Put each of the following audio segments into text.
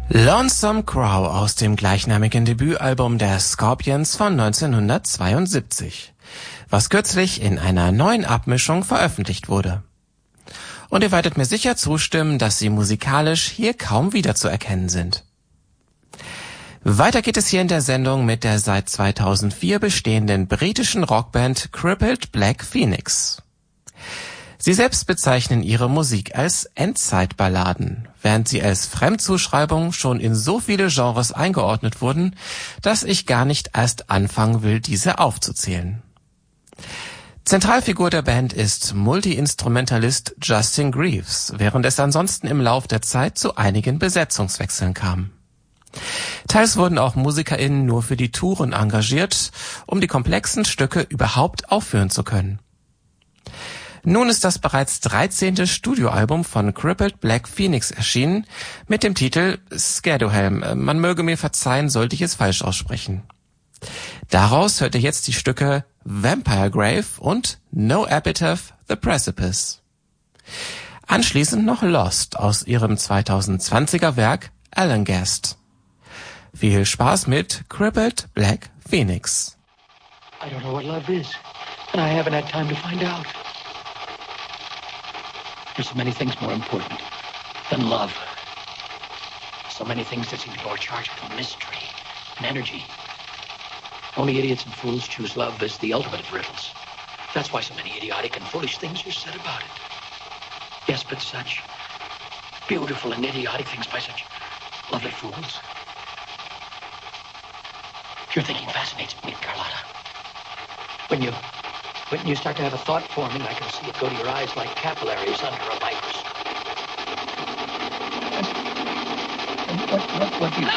Lonesome Crow aus dem gleichnamigen Debütalbum der Scorpions von 1972, was kürzlich in einer neuen Abmischung veröffentlicht wurde. Und ihr werdet mir sicher zustimmen, dass sie musikalisch hier kaum wiederzuerkennen sind. Weiter geht es hier in der Sendung mit der seit 2004 bestehenden britischen Rockband Crippled Black Phoenix. Sie selbst bezeichnen ihre Musik als Endzeitballaden, während sie als Fremdzuschreibung schon in so viele Genres eingeordnet wurden, dass ich gar nicht erst anfangen will, diese aufzuzählen. Zentralfigur der Band ist Multi-Instrumentalist Justin Greaves, während es ansonsten im Lauf der Zeit zu einigen Besetzungswechseln kam. Teils wurden auch MusikerInnen nur für die Touren engagiert, um die komplexen Stücke überhaupt aufführen zu können. Nun ist das bereits 13. Studioalbum von Crippled Black Phoenix erschienen, mit dem Titel Scaredohelm. Man möge mir verzeihen, sollte ich es falsch aussprechen. Daraus hört ihr jetzt die Stücke Vampire Grave und No Epitaph, The Precipice. Anschließend noch Lost aus ihrem 2020er Werk Allengast. Viel Spaß mit Crippled Black Phoenix. I don't know what love is, and I haven't had time to find out. There's so many things more important than love. So many things that seem to be more charged with mystery and energy. Only idiots and fools choose love as the ultimate of riddles. That's why so many idiotic and foolish things are said about it. Yes, but such beautiful and idiotic things by such lovely fools. Your thinking fascinates me, Carlotta. When you start to have a thought forming, I can see it go to your eyes like capillaries under a microscope. What do you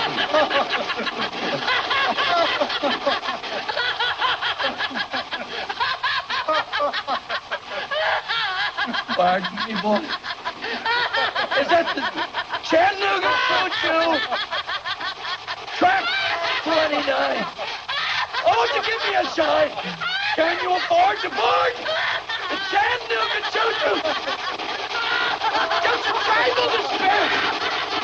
Pardon me, boy. Is that the Chattanooga Choo-Choo? Track 29. Oh, won't you give me a sign? Can you afford to board the Chattanooga Choo-Choo? Just strangle the spirit.